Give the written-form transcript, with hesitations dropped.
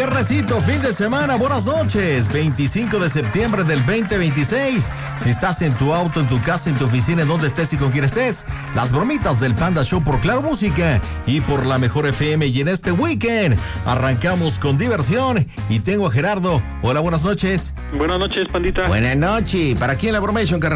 Viernesito, fin de semana, buenas noches. 25 de septiembre del 2026. Si estás en tu auto, en tu casa, en tu oficina, en donde estés y con quien estés, las bromitas del Panda Show por Claro Música y por la Mejor FM. Y en este weekend arrancamos con diversión y tengo a Gerardo. Hola, buenas noches. Buenas noches, Pandita. Buenas noches. ¿Para quién la bromation, carnal?